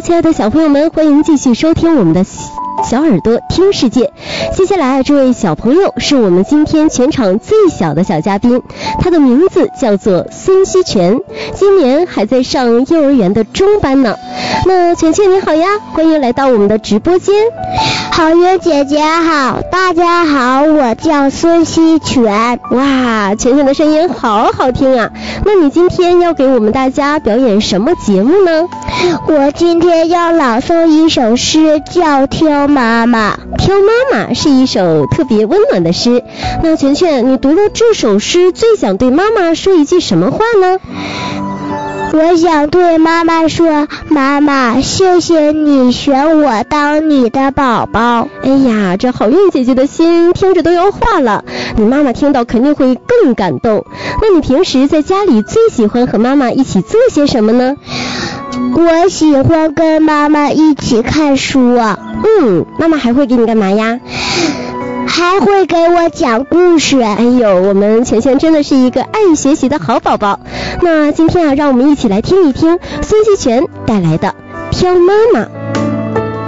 亲爱的小朋友们，欢迎继续收听我们的小耳朵听世界。接下来这位小朋友是我们今天全场最小的小嘉宾，他的名字叫做孙希全，今年还在上幼儿园的中班呢。那全全你好呀，欢迎来到我们的直播间。 好运姐姐好，大家好，我叫孙希全。 哇，全全的声音好好听啊！那你今天要给我们大家表演什么节目呢？ 我今天要朗诵一首诗，叫《挑妈妈》。 挑妈妈是一首特别温暖的诗。那全全，你读了这首诗，最想对妈妈说一句什么话呢？ 我想对妈妈说，妈妈，谢谢你选我当你的宝宝。 哎呀，这好运姐姐的心听着都要化了，你妈妈听到肯定会更感动。那你平时在家里最喜欢和妈妈一起做些什么呢？ 我喜欢跟妈妈一起看书。 妈妈还会给你干嘛呀？ 还会给我讲故事。 哎呦，我们全全真的是一个爱学习的好宝宝。那今天让我们一起来听一听孙希全带来的《挑妈妈》。